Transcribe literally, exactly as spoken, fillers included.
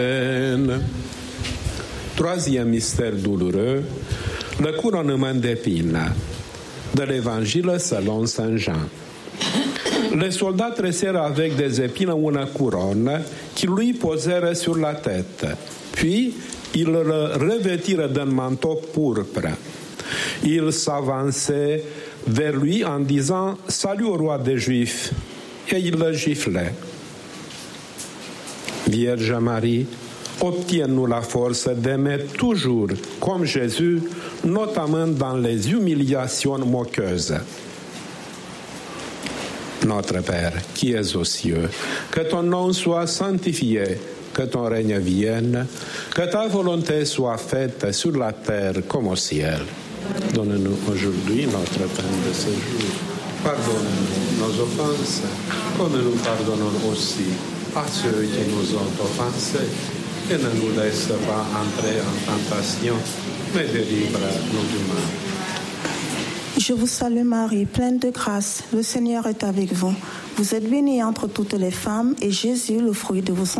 Troisième mystère douloureux, le couronnement d'épines de l'Évangile selon saint Jean. Les soldats tressèrent avec des épines une couronne qu'ils lui posèrent sur la tête. Puis, ils le revêtirent d'un manteau pourpre. Ils s'avançaient vers lui en disant « Salut au roi des Juifs !» et ils le giflaient. Vierge Marie, obtiens-nous la force d'aimer toujours, comme Jésus, notamment dans les humiliations moqueuses. Notre Père, qui es aux cieux, que ton nom soit sanctifié, que ton règne vienne, que ta volonté soit faite sur la terre comme au ciel. Donne-nous aujourd'hui notre pain de ce jour. Pardonne-nous nos offenses, comme nous pardonnons aussi à ceux qui nous ont offensés. Et ne nous laisse pas entrer en tentation, mais délivre-nous du mal. Je vous salue Marie, pleine de grâce, le Seigneur est avec vous. Vous êtes bénie entre toutes les femmes, et Jésus, le fruit de vos